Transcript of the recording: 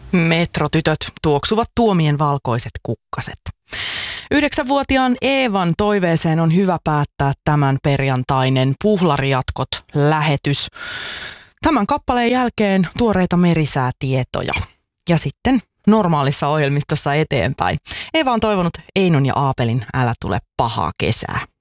Metrotytöt tuoksuvat tuomien valkoiset kukkaset. 9-vuotiaan Eevan toiveeseen on hyvä päättää tämän perjantainen Puhlarijatkot-lähetys. Tämän kappaleen jälkeen tuoreita merisäätietoja ja sitten normaalissa ohjelmistossa eteenpäin. Eeva on toivonut Einon ja Aapelin Älä tule pahaa kesää.